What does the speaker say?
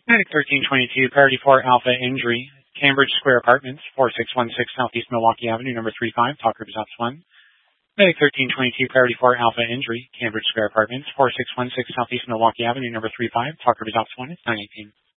Medic 1322, Priority 4 Alpha Injury, Cambridge Square Apartments, 4616 Southeast Milwaukee Avenue, number 35, talk group is ops 1. Medic 1322, Priority 4 Alpha Injury, Cambridge Square Apartments, 4616 Southeast Milwaukee Avenue, number 35, talk group is ops 1, it's 918.